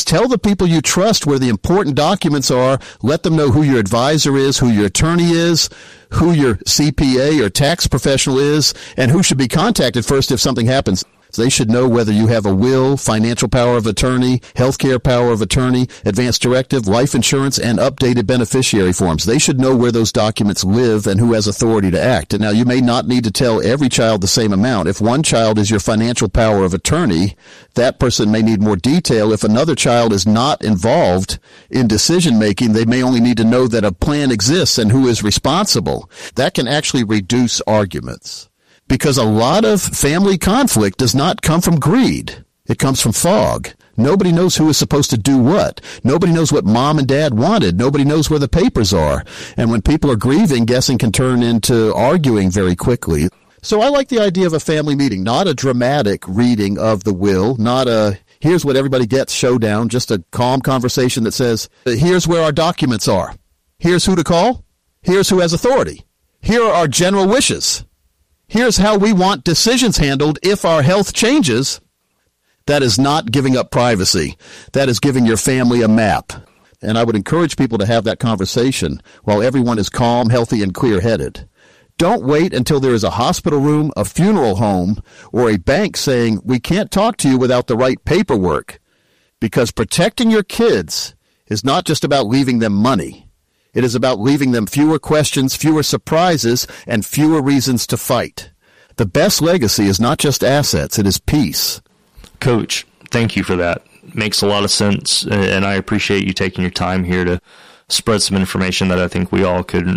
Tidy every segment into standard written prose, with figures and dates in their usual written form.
is tell the people you trust where the important documents are. Let them know who your advisor is, who your attorney is, who your CPA or tax professional is, and who should be contacted first if something happens. They should know whether you have a will, financial power of attorney, healthcare power of attorney, advance directive, life insurance, and updated beneficiary forms. They should know where those documents live and who has authority to act. And now, you may not need to tell every child the same amount. If one child is your financial power of attorney, that person may need more detail. If another child is not involved in decision making, they may only need to know that a plan exists and who is responsible. That can actually reduce arguments. Because a lot of family conflict does not come from greed. It comes from fog. Nobody knows who is supposed to do what. Nobody knows what mom and dad wanted. Nobody knows where the papers are. And when people are grieving, guessing can turn into arguing very quickly. So I like the idea of a family meeting, not a dramatic reading of the will, not a here's what everybody gets showdown, just a calm conversation that says, here's where our documents are. Here's who to call. Here's who has authority. Here are our general wishes. Here's how we want decisions handled if our health changes. That is not giving up privacy. That is giving your family a map. And I would encourage people to have that conversation while everyone is calm, healthy, and clear-headed. Don't wait until there is a hospital room, a funeral home, or a bank saying, we can't talk to you without the right paperwork. Because protecting your kids is not just about leaving them money. It is about leaving them fewer questions, fewer surprises, and fewer reasons to fight. The best legacy is not just assets, it is peace. Coach, thank you for that. Makes a lot of sense, and I appreciate you taking your time here to spread some information that I think we all could,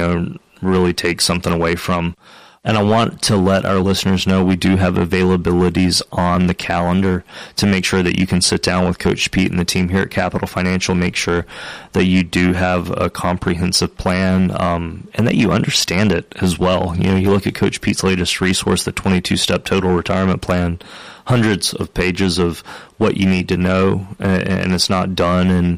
really take something away from. And I want to let our listeners know we do have availabilities on the calendar to make sure that you can sit down with Coach Pete and the team here at Capital Financial, make sure that you do have a comprehensive plan, and that you understand it as well. You look at Coach Pete's latest resource, the 22-step total retirement plan, hundreds of pages of what you need to know, and it's not done in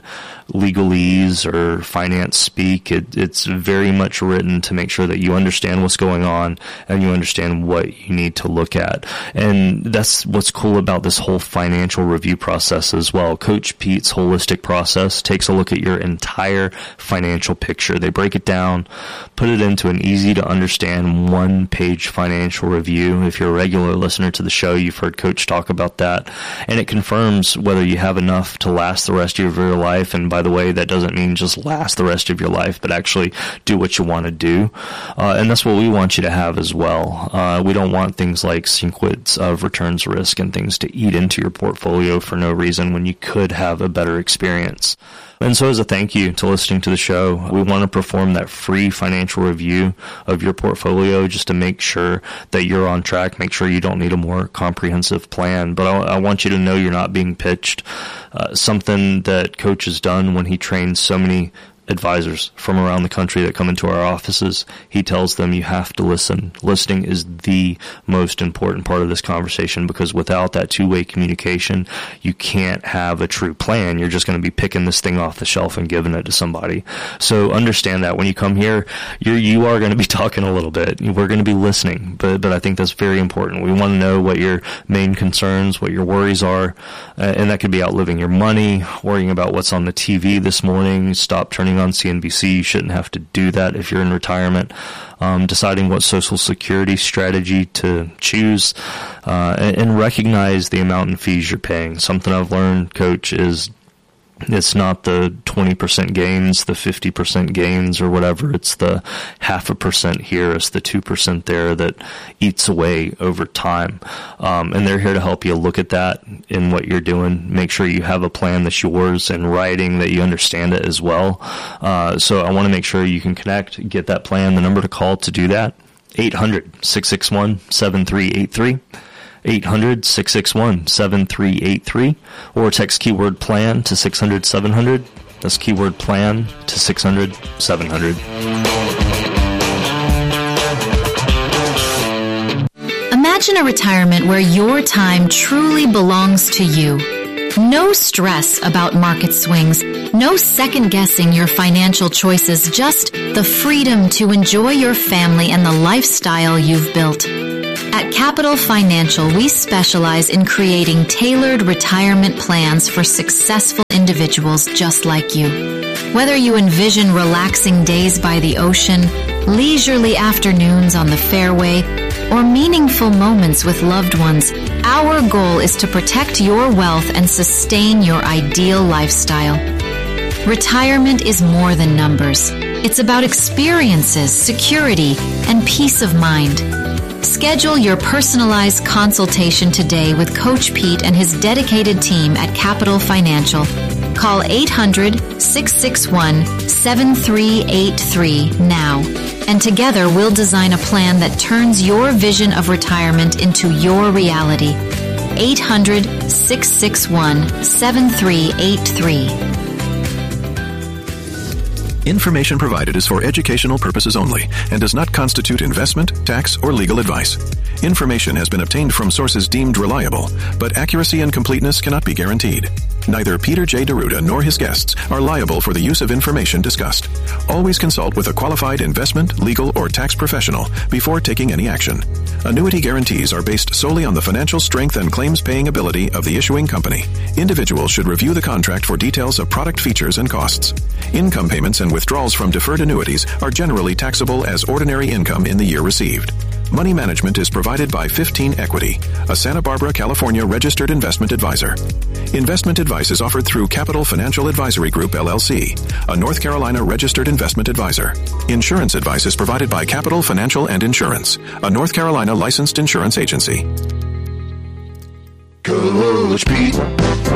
legalese or finance speak. It's very much written to make sure that you understand what's going on and you understand what you need to look at. And that's what's cool about this whole financial review process as well. Coach Pete's holistic process takes a look at your entire financial picture. They break it down, put it into an easy to understand one-page financial review. If you're a regular listener to the show, you've heard Coach talk about that. And it confirms whether you have enough to last the rest of your life. And by the way, that doesn't mean just last the rest of your life, but actually do what you want to do. And that's what we want you to have as well. We don't want things like sequence of returns risk and things to eat into your portfolio for no reason when you could have a better experience. And so as a thank you to listening to the show, we want to perform that free financial review of your portfolio just to make sure that you're on track, make sure you don't need a more comprehensive plan. But I want you to know you're not being pitched something that Coach has done when he trains so many advisors from around the country that come into our offices. He tells them you have to listen. Listening is the most important part of this conversation, because without that two-way communication, you can't have a true plan. You're just going to be picking this thing off the shelf and giving it to somebody. So understand that when you come here, you are going to be talking a little bit. We're going to be listening, but I think that's very important. We want to know what your main concerns, what your worries are, and that could be outliving your money, worrying about what's on the TV this morning, stop turning on CNBC. You shouldn't have to do that if you're in retirement. Deciding what Social Security strategy to choose, and recognize the amount in fees you're paying. Something I've learned, Coach, is it's not the 20% gains, the 50% gains, or whatever. It's the 0.5% here. It's the 2% there that eats away over time. And they're here to help you look at that in what you're doing. Make sure you have a plan that's yours, and writing that you understand it as well. So I want to make sure you can connect, get that plan. The number to call to do that, 800-661-7383. 800-661-7383, or text keyword plan to 600-700. That's keyword plan to 600-700. Imagine a retirement where your time truly belongs to you. No stress about market swings, no second guessing your financial choices, just the freedom to enjoy your family and the lifestyle you've built. At Capital Financial, we specialize in creating tailored retirement plans for successful individuals just like you. Whether you envision relaxing days by the ocean, leisurely afternoons on the fairway, or meaningful moments with loved ones, our goal is to protect your wealth and sustain your ideal lifestyle. Retirement is more than numbers. It's about experiences, security, and peace of mind. Schedule your personalized consultation today with Coach Pete and his dedicated team at Capital Financial. Call 800-661-7383 now. And together we'll design a plan that turns your vision of retirement into your reality. 800-661-7383. Information provided is for educational purposes only and does not constitute investment, tax, or legal advice. Information has been obtained from sources deemed reliable, but accuracy and completeness cannot be guaranteed. Neither Peter J. D'Arruda nor his guests are liable for the use of information discussed. Always consult with a qualified investment, legal, or tax professional before taking any action. Annuity guarantees are based solely on the financial strength and claims-paying ability of the issuing company. Individuals should review the contract for details of product features and costs. Income payments and withdrawals from deferred annuities are generally taxable as ordinary income in the year received. Money management is provided by 15 Equity, a Santa Barbara, California registered investment advisor. Investment advice is offered through Capital Financial Advisory Group, LLC, a North Carolina registered investment advisor. Insurance advice is provided by Capital Financial and Insurance, a North Carolina licensed insurance agency. Coach Pete.